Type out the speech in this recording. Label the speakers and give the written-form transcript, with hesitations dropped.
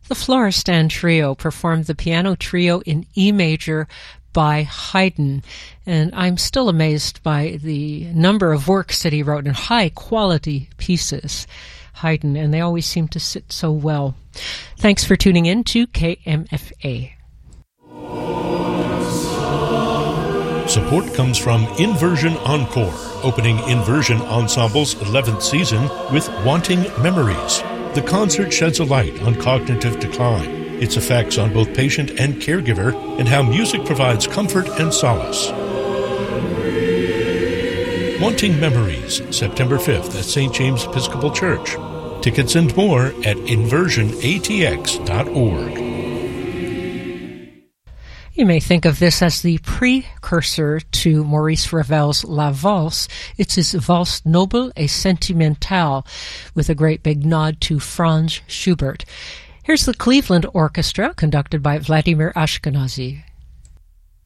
Speaker 1: The Florestan Trio performed the piano trio in E major by Haydn, and I'm still amazed by the number of works that he wrote in high-quality pieces, Haydn, and they always seem to sit so well. Thanks for tuning in to KMFA.
Speaker 2: Support comes from Inversion Encore, opening Inversion Ensemble's 11th season with Wanting Memories. The concert sheds a light on cognitive decline, its effects on both patient and caregiver, and how music provides comfort and solace. Wanting Memories, September 5th at St. James Episcopal Church. Tickets and more at inversionatx.org.
Speaker 1: You may think of this as the precursor to Maurice Ravel's La Valse. It's his Valse Noble et Sentimentale, with a great big nod to Franz Schubert. Here's the Cleveland Orchestra, conducted by Vladimir Ashkenazy.